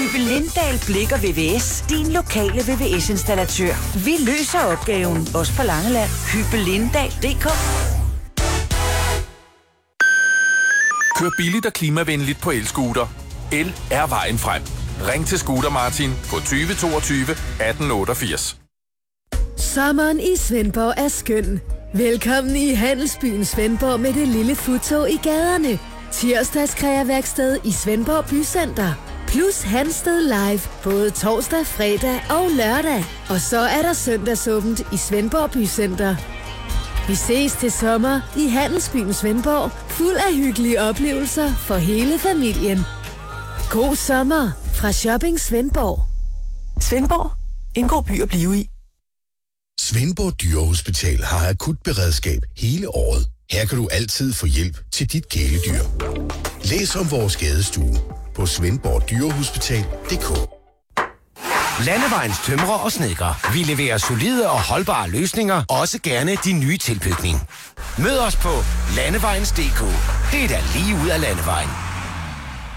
Hyppe Lindahl Blik og VVS, din lokale VVS-installatør. Vi løser opgaven, også på Langeland. Hyppelindal.dk. Kør billigt og klimavenligt på elscooter. El er vejen frem. Ring til Scooter Martin på 20 22 18 88. Sommeren i Svendborg er skøn. Velkommen i Handelsbyen Svendborg med det lille futtog i gaderne. Tirsdagskrægerværksted i Svendborg Bycenter. Plus Hansted Live både torsdag, fredag og lørdag. Og så er der søndagsåbent i Svendborg Bycenter. Vi ses til sommer i Handelsbyen Svendborg. Fuld af hyggelige oplevelser for hele familien. God sommer fra Shopping Svendborg. Svendborg. En god by at blive i. Svendborg Dyrehospital har akutberedskab hele året. Her kan du altid få hjælp til dit kæledyr. Læs om vores skadestue på svendborgdyrehospital.dk. Landevejens tømrer og snedkere. Vi leverer solide og holdbare løsninger, også gerne de nye tilbygning. Mød os på landevejens.dk. Det er da lige ud af landevejen.